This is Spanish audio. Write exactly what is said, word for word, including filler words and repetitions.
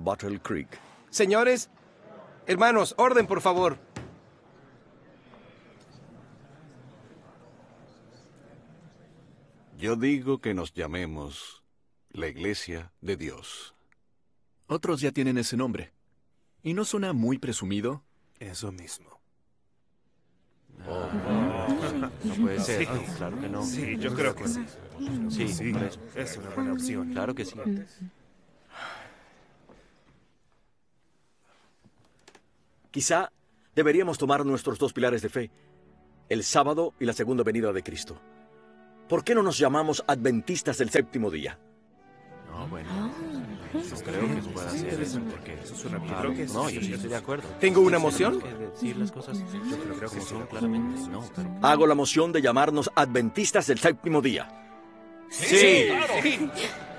Battle Creek. Señores, hermanos, orden, por favor. Yo digo que nos llamemos la Iglesia de Dios. Otros ya tienen ese nombre. ¿Y no suena muy presumido? Eso mismo. Oh, no. No puede ser. Sí. No, claro que no. Sí, yo creo que sí. Sí, Sí, por eso. es una buena opción. Claro que sí. Quizá deberíamos tomar nuestros dos pilares de fe, el sábado y la segunda venida de Cristo. ¿Por qué no nos llamamos adventistas del séptimo día? No, bueno. No creo que se pueda hacer eso, porque Eso suena bien. Ah, Creo que no, sí, yo sí eso estoy de acuerdo. ¿Tengo una Sí, moción? tenemos que decir las cosas Yo creo, creo que como sí. son claramente. No, pero... Hago la moción de llamarnos adventistas del séptimo día. Sí. Sí.